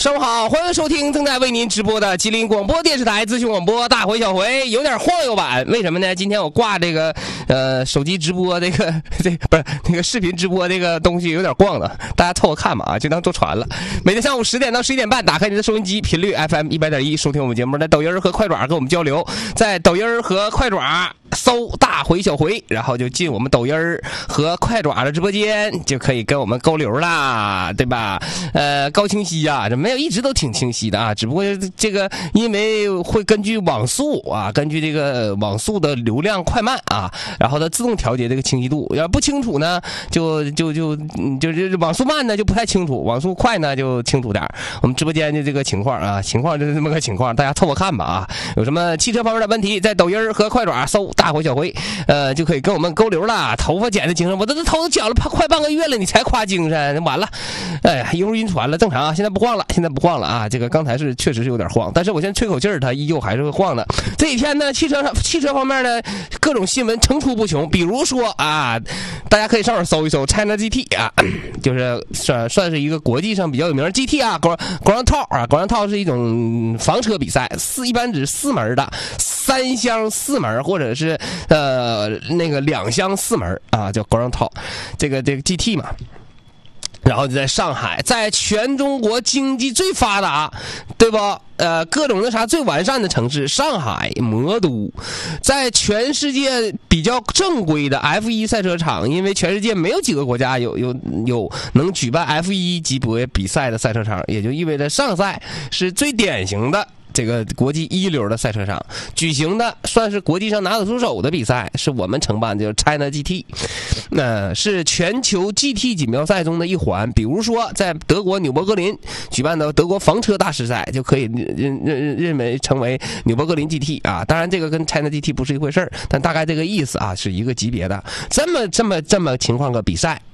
上午好，欢迎收听正在为您直播的吉林广播电视台资讯广播大回小回，有点晃悠版。为什么呢？今天我挂这个手机直播不是那个视频直播这个东西有点晃了，大家凑合看吧啊，就当做传了。每天上午10点到11点半，打开您的收音机，频率 FM 100.1，收听我们节目，在抖音和快爪跟我们交流，在抖音和快爪搜大回小回，然后就进我们抖音和快爪的直播间，就可以跟我们沟流啦，对吧？高清晰啊，这没有一直都挺清晰的啊，只不过这个因为会根据网速啊，根据这个网速的流量快慢啊，然后它自动调节这个清晰度。要不清楚呢，就是网速慢呢就不太清楚，网速快呢就清楚点。我们直播间的这个情况啊，情况就是这么个情况，大家凑合看吧啊。有什么汽车方面的问题，在抖音和快爪搜大回小回，就可以跟我们沟流啦。头发剪的精神，我这头发剪了快半个月了，你才夸精神，完了，哎呀，一会儿晕船了，正常啊，现在不晃了啊。这个刚才确实是有点晃，但是我现在吹口气儿，它依旧还是会晃的。这几天呢，汽车方面呢，各种新闻层出不穷。比如说啊，大家可以上网搜一搜 China GT 啊，就是算是一个国际上比较有名的 GT 啊，Grand Tour 是一种房车比赛，一般指4门的，3厢4门，或者是那个2厢4门啊，叫 Grand Tour， 这个 GT 嘛。然后就在上海，在全中国经济最发达，对不？各种最完善的城市，上海魔都，在全世界比较正规的 F1 赛车场，因为全世界没有几个国家有能举办 F1 级别比赛的赛车场，也就意味着上赛是最典型的这个国际一流的赛车场举行的，算是国际上拿得出手的比赛，是我们承办的，就是 China GT， 是全球 GT 锦标赛中的一环。比如说在德国纽博格林举办的德国房车大师赛，就可以认为成为纽博格林 GT 啊。当然这个跟 China GT 不是一回事儿，但大概这个意思啊，是一个级别的。这么情况个比赛，